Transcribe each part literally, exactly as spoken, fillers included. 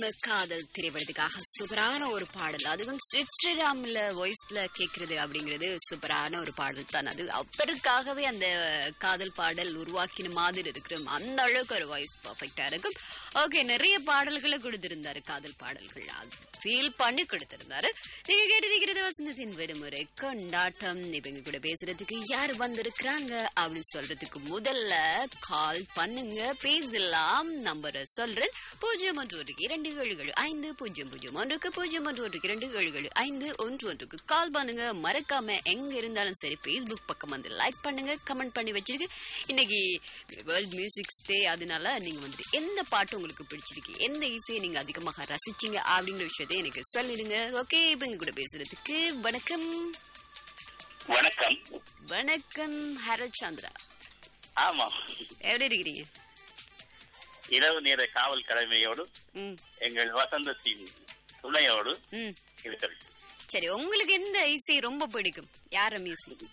காதல் திரைப்படத்துக்காக சூப்பரான ஒரு பாடல், அதுவும் ஸ்ரீராம்ல வாய்ஸ்ல கேட்கறது அப்படிங்கிறது சூப்பரான ஒரு பாடல் தான். அது அவருக்காகவே அந்த காதல் பாடல் உருவாக்கின மாதிரி இருக்கிறோம், அந்த அளவுக்கு ஒரு வாய்ஸ் பர்ஃபெக்டா இருக்கும். ஓகே, நிறைய பாடல்களை கொடுத்திருந்தாரு, காதல் பாடல்கள் ஃபீல் பண்ணி கொடுத்திருந்தாரு. நீங்க கேட்டிருக்கிறது வசந்தத்தின் விடுமுறை கொண்டாட்டம். இப்ப எங்க கூட பேசுறதுக்கு யார் வந்திருக்கிறாங்க அப்படின்னு சொல்றதுக்கு முதல்ல கால் பண்ணுங்க, பேசலாம். நம்பரை சொல்றேன், பூஜ்ஜியம் ஒன்று ஒன்றுக்கு இரண்டு ஏழுகள் ஐந்து பூஜ்ஜியம் பூஜ்ஜியம் ஒன்றுக்கு பூஜ்ஜியம் ஒன்று ஒன்றுக்கு இரண்டு ஏழுகள் ஐந்து ஒன்று ஒன்றுக்கு கால் பண்ணுங்க. மறக்காம எங்க இருந்தாலும் சரி ஃபேஸ்புக் பக்கம் வந்து லைக் பண்ணுங்க, கமெண்ட் பண்ணி வச்சிருக்கு. இன்னைக்கு வேர்ல்ட் மியூசிக் டே, அதனால நீங்க வந்துட்டு எந்த பாட்டு உங்களுக்கு பிடிச்சிருக்கு, எந்த இசையை நீங்க அதிகமாக ரசிச்சீங்க அப்படிங்கிற விஷயத்தை எனக்கு சொல்லிடுங்க. ஓகே, இப்ப எங்க கூட பேசுறதுக்கு வணக்கம். வணக்கம். வணக்கம் ஹரல் சந்திரா. ஆமா, எப்படி இருக்கிறீங்க? இரவு நேர காவல் கடமையோடு எங்கள் வசந்தத்தின் துணையோடு இருக்கிறது. சரி, உங்களுக்கு எந்த இசை ரொம்ப பிடிக்கும்? யார மியூசிக்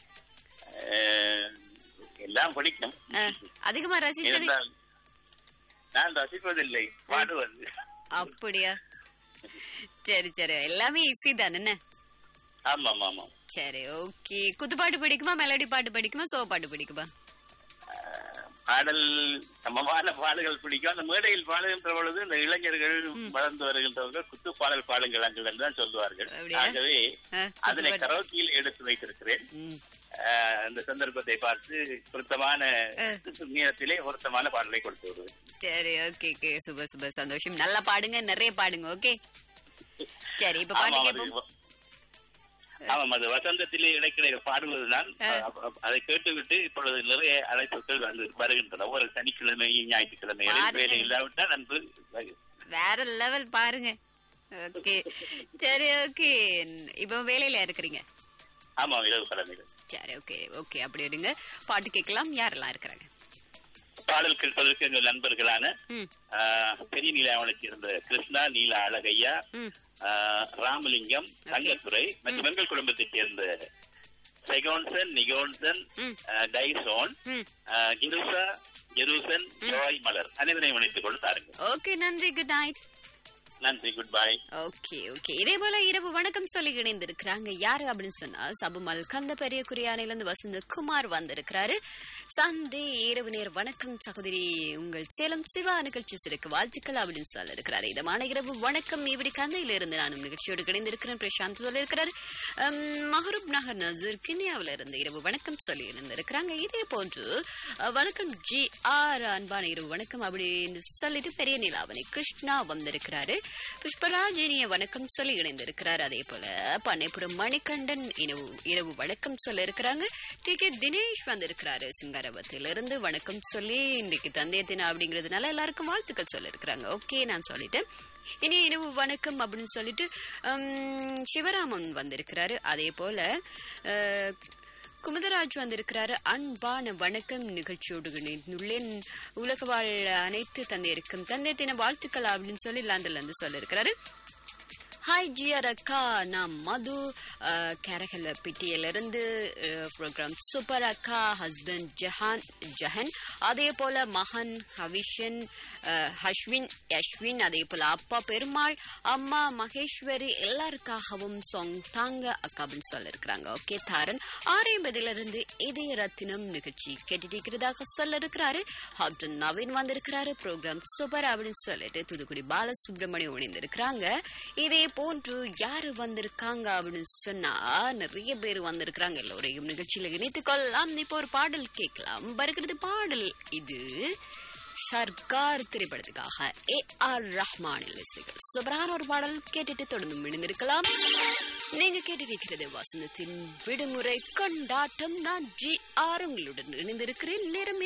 எல்லாம் பிடிக்கும். அதிகமா ரசிச்சது? நான் ரசிப்பதில்லை, பாடுவது. அப்படியா? சரி சரி, எல்லாமே இசை தான் என்ன? ஆமா ஆமா. சரி, ஓகே. குத்துப்பாட்டு பிடிக்குமா, மெலடி பாட்டு பிடிக்குமா, சோ பாட்டு பிடிக்குமா? பாடல் சமமான பாடல்கள் பிடிக்கும். அந்த மேடையில் பாடுகின்ற பொழுது இந்த இளைஞர்கள் வளர்ந்து வருகின்றவர்கள் குத்து பாடல் பாடுங்கள் என்று தான் சொல்லுவார்கள். ஆகவே அதனை கரோக்கியில் எடுத்து வைத்திருக்கிறேன். அந்த சந்தர்ப்பத்தை பார்த்து பொருத்தமான நேரத்திலே பொருத்தமான பாடலை கொடுத்து வருவேன். சரி, ஓகே, சுப சுப சந்தோஷம். நல்லா பாடுங்க, நிறைய பாடுங்க. ஓகே, சரி. இப்ப பாட்டு கேட்போம். ஆமாம், அது வசந்தத்திலே இடைக்கிடையே பாடுவதுதான். அதை கேட்டுவிட்டு இப்பொழுது நிறைய அழைப்புகள் வந்து வருகின்றன. ஒரு சனிக்கிழமை, ஞாயிற்றுக்கிழமை வேலை இல்லாவிட்டால் நன்று வேற லெவல் பாருங்க. ஓகே, சரி, ஓகே. இப்ப வேலையில இருக்கிறீங்க? ஆமா, இரவு கிழமைகள். சரி, ஓகே ஓகே அப்படி எடுங்க. பாட்டு கேட்கலாம். யாரெல்லாம் இருக்கிறாங்க? பாடல் கேட்பதற்கு எங்கள் நண்பர்களான பெரிய நீலாவணை சேர்ந்த கிருஷ்ணா, நீலா அழகையா, ராமலிங்கம், தங்கத்துறை மற்றும் எங்கள் குடும்பத்தைச் சேர்ந்த செகோன்சன், நிகோன்சன், டைசோன், ஜெருசா, ஜெருசன், ஜோய், மலர் அனைவரையும் இணைத்துக் கொண்டு தாருங்கள். ஓகே, நன்றி. Good night. நன்றி, குட் பை. ஓகே ஓகே இதே போல இரவு வணக்கம் சொல்லி இணைந்திருக்கிறாங்க. யாரு அப்படின்னு சொன்னா சபுமல் கந்த பெரிய குறியானையிலிருந்து வசந்த குமார் வந்திருக்கிறாரு. சண்டே இரவு நேர வணக்கம் சகோதரி, உங்கள் சேலம் சிவா நிகழ்ச்சி சிறக்கு வாழ்த்துக்கள் அப்படின்னு சொல்ல இருக்கிறாரு. இதமான இரவு வணக்கம். இப்படி கந்தையில இருந்து நானும் நிகழ்ச்சியோடு இணைந்திருக்கிறேன். பிரசாந்த் சொல்ல இருக்கிறாரு. மஹரூப் நகர் நசூர் கிண்ணியாவில இருந்து இரவு வணக்கம் சொல்லி இணைந்திருக்கிறாங்க. இதே போன்று வணக்கம் ஜி ஆர் அன்பான இரவு வணக்கம் அப்படின்னு சொல்லிட்டு பெரிய நிலாவணி கிருஷ்ணா வந்திருக்கிறாரு. புஷ்பராஜினிய வணக்கம் சொல்லி இணைந்திருக்கிறார். அதே போல பண்ணைப்புறம் மணிகண்டன் இரவு வணக்கம் சொல்ல இருக்கிறாங்க. டி கே தினேஷ் வந்திருக்கிறாரு சிங்காரவத்திலிருந்து வணக்கம் சொல்லி இன்றைக்கு தந்தைய தினம் அப்படிங்கிறதுனால எல்லாருக்கும் வாழ்த்துக்கள் சொல்ல இருக்கிறாங்க. ஓகே, நான் சொல்லிட்டேன். இனி இரவு வணக்கம் அப்படின்னு சொல்லிட்டு சிவராமன் வந்திருக்கிறாரு. அதே போல குமுதராஜ் வந்திருக்கிறாரு. அன்பான வணக்கம், நிகழ்ச்சியோடு இணைந்துள்ளேன். உலக வாழ் அனைத்து தந்தையருக்கும் தந்தை தின வாழ்த்துக்கள் அப்படின்னு சொல்லி லாண்டில் இருந்து சொல்ல இருக்கிறாரு. ஹாய் ஜிஆர் அக்கா, நான் மது கேரகல பிட்டியில இருந்து ப்ரோக்ராம் சூப்பர் அக்கா. ஹஸ்பண்ட் ஜஹான் ஜஹன், அதே போல மகன் ஹவிஷன், ஹஷ்வின், யஷ்வின், அதே போல அப்பா பெருமாள், அம்மா மகேஸ்வரி, எல்லாருக்காகவும் சாங் தாங்க அக்கா அப்படின்னு சொல்ல இருக்கிறாங்க. ஓகே, தாரன் ஆரைம்பதில இருந்து இதய ரத்தினம் நிகழ்ச்சி கேட்டுட்டு இருக்கிறதாக சொல்ல இருக்கிறாரு. ஹாப்டன் நவீன் வந்திருக்கிறாரு. ப்ரோக்ராம் சூப்பர் அப்படின்னு சொல்லிட்டு தூத்துக்குடி பாலசுப்ரமணியம் இணைந்திருக்கிறாங்க. இதே போன்று யாரு வந்திருக்காங்க அப்படின்னு சொன்னா நிறைய பேர் வந்திருக்கிறாங்க. எல்லோரையும் நிகழ்ச்சியில இணைத்துக் கொள்ளலாம். இப்போ ஒரு பாடல் கேட்கலாம். வருகிறது பாடல் இது சர்க்கார் திரைப்படத்துக்காக ஏ ஆர் ரஹ்மானின் இசைகள். சூப்பரான ஒரு பாடல் கேட்டுட்டு தொடர்ந்து இணைந்திருக்கலாம். நீங்க கேட்டிருக்கிறது வசந்தத்தின் விடுமுறை கொண்டாட்டம். நான் ஜி ஆர் உங்களுடன் இணைந்திருக்கிறேன். நேரம்